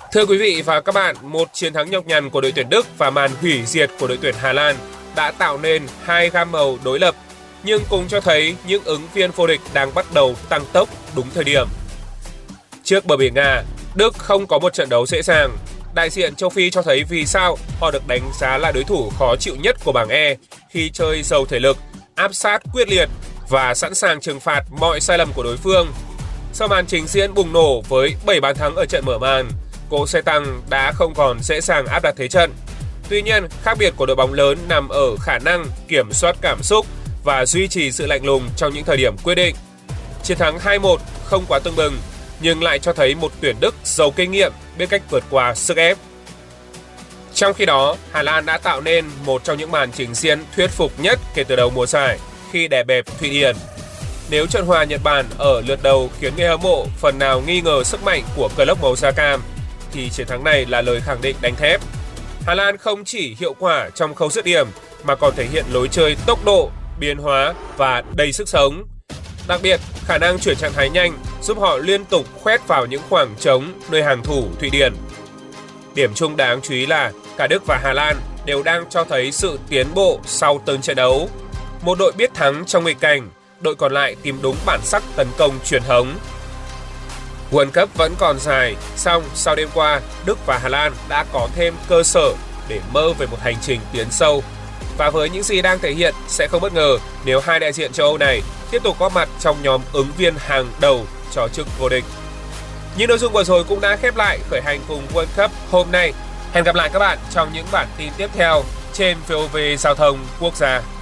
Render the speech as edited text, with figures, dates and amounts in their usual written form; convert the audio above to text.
Thưa quý vị và các bạn, một chiến thắng nhọc nhằn của đội tuyển Đức và màn hủy diệt của đội tuyển Hà Lan đã tạo nên hai gam màu đối lập, nhưng cùng cho thấy những ứng viên vô địch đang bắt đầu tăng tốc đúng thời điểm. Trước bờ biển Nga, Đức không có một trận đấu dễ dàng. Đại diện châu Phi cho thấy vì sao họ được đánh giá là đối thủ khó chịu nhất của bảng E khi chơi giàu thể lực, áp sát quyết liệt và sẵn sàng trừng phạt mọi sai lầm của đối phương. Sau màn trình diễn bùng nổ với 7 bàn thắng ở trận mở màn, Cỗ Xe Tăng đã không còn dễ dàng áp đặt thế trận. Tuy nhiên, khác biệt của đội bóng lớn nằm ở khả năng kiểm soát cảm xúc và duy trì sự lạnh lùng trong những thời điểm quyết định. Chiến thắng 2-1 không quá tưng bừng, nhưng lại cho thấy một tuyển Đức giàu kinh nghiệm biết cách vượt qua sức ép. Trong khi đó, Hà Lan đã tạo nên một trong những màn trình diễn thuyết phục nhất kể từ đầu mùa giải khi đè bẹp Thụy Điển. Nếu trận hòa Nhật Bản ở lượt đầu khiến người hâm mộ phần nào nghi ngờ sức mạnh của club màu da cam, thì chiến thắng này là lời khẳng định đánh thép. Hà Lan không chỉ hiệu quả trong khâu dứt điểm mà còn thể hiện lối chơi tốc độ, biến hóa và đầy sức sống. Đặc biệt, khả năng chuyển trạng thái nhanh giúp họ liên tục khoét vào những khoảng trống nơi hàng thủ Thụy Điển. Điểm chung đáng chú ý là cả Đức và Hà Lan đều đang cho thấy sự tiến bộ sau từng trận đấu. Một đội biết thắng trong nghịch cảnh, đội còn lại tìm đúng bản sắc tấn công truyền thống. World Cup vẫn còn dài, song sau đêm qua, Đức và Hà Lan đã có thêm cơ sở để mơ về một hành trình tiến sâu. Và với những gì đang thể hiện, sẽ không bất ngờ nếu hai đại diện châu Âu này tiếp tục góp mặt trong nhóm ứng viên hàng đầu cho chức vô địch. Những nội dung vừa rồi cũng đã khép lại khởi hành cùng World Cup hôm nay. Hẹn gặp lại các bạn trong những bản tin tiếp theo trên VOV Giao thông Quốc gia.